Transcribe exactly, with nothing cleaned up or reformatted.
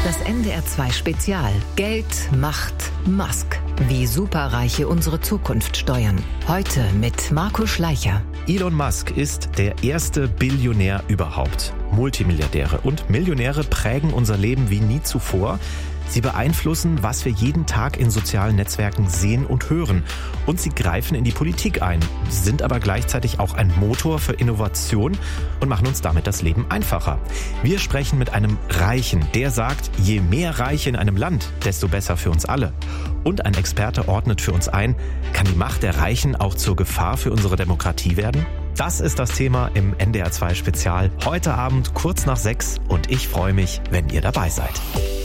Das N D R zwei Spezial. Geld, Macht, Musk. Wie Superreiche unsere Zukunft steuern. Heute mit Marco Schleicher. Elon Musk ist der erste Billionär überhaupt. Multimilliardäre und Millionäre prägen unser Leben wie nie zuvor. Sie beeinflussen, was wir jeden Tag in sozialen Netzwerken sehen und hören. Und sie greifen in die Politik ein, sind aber gleichzeitig auch ein Motor für Innovation und machen uns damit das Leben einfacher. Wir sprechen mit einem Reichen, der sagt, je mehr Reiche in einem Land, desto besser für uns alle. Und ein Experte ordnet für uns ein, kann die Macht der Reichen auch zur Gefahr für unsere Demokratie werden? Das ist das Thema im N D R zwei Spezial heute Abend kurz nach sechs und ich freue mich, wenn ihr dabei seid.